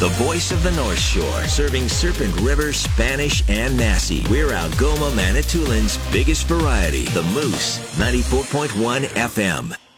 the voice of the North Shore, serving Serpent River, Spanish, and Nassau. We're Algoma, Manitoulин's biggest variety, The Moose, 94.1 FM.